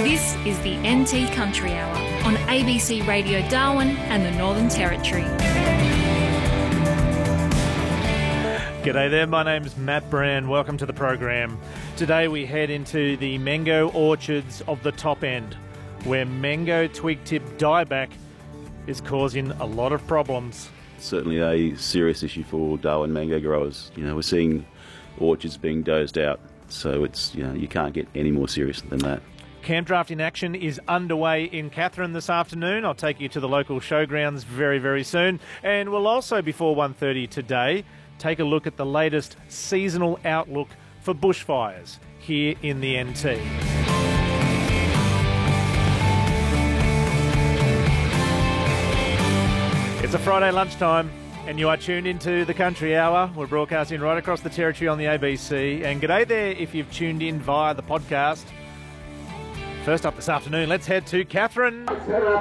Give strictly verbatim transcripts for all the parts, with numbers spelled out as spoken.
This is the N T Country Hour on A B C Radio Darwin and the Northern Territory. G'day there, my name's Matt Brand. Welcome to the program. Today we head into the mango orchards of the top end, where mango twig tip dieback is causing a lot of problems. Certainly a serious issue for Darwin mango growers. You know, we're seeing orchards being dozed out, so it's, you know, you can't get any more serious than that. Camp drafting action is underway in Katherine this afternoon. I'll take you to the local showgrounds very, very soon. And we'll also, before one thirty today, take a look at the latest seasonal outlook for bushfires here in the N T. It's a Friday lunchtime and you are tuned into the Country Hour. We're broadcasting right across the territory on the A B C. And g'day there if you've tuned in via the podcast. First up this afternoon, let's head to Katherine. Because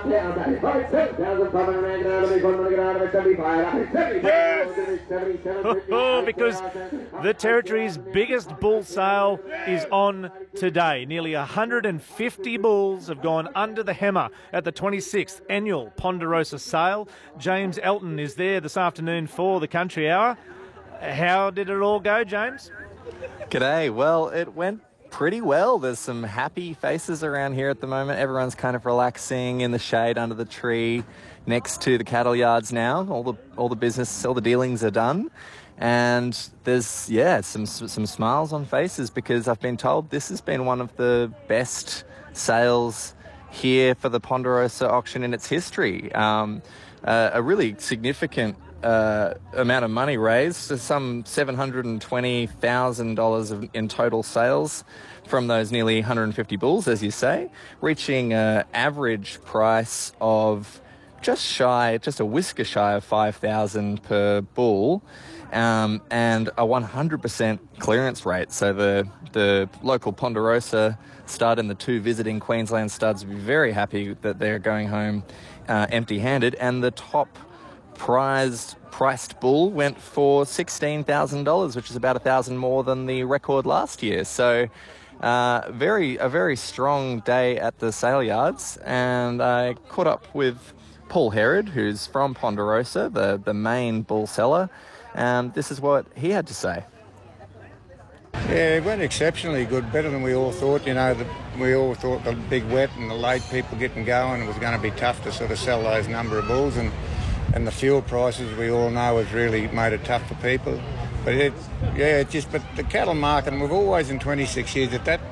the Territory's biggest bull sale is on today. Nearly one hundred fifty bulls have gone under the hammer at the twenty-sixth annual Ponderosa sale. James Elton is there this afternoon for the Country Hour. How did it all go, James? G'day. Well, it went pretty well. There's some happy faces around here at the moment. Everyone's kind of relaxing in the shade under the tree next to the cattle yards now. All the all the business, all the dealings are done. And there's, yeah, some some smiles on faces because I've been told this has been one of the best sales here for the Ponderosa auction in its history. Um, uh, a really significant Uh, amount of money raised, some seven hundred twenty thousand dollars in total sales from those nearly one hundred fifty bulls, as you say, reaching an average price of just shy, just a whisker shy of five thousand dollars per bull, um, and a one hundred percent clearance rate. So the, the local Ponderosa stud and the two visiting Queensland studs will be very happy that they're going home uh, empty-handed, and the top prized priced bull went for sixteen thousand dollars, which is about a thousand more than the record last year. So uh, very a very strong day at the sale yards, and I caught up with Paul Herod, who's from Ponderosa, the, the main bull seller, and this is what he had to say. Yeah, it went exceptionally good, better than we all thought. You know, the, we all thought the big wet and the late people getting going, it was going to be tough to sort of sell those number of bulls, and And the fuel prices, we all know, has really made it tough for people. But it, yeah, it just, but the cattle market, and we've always in twenty-six years, at that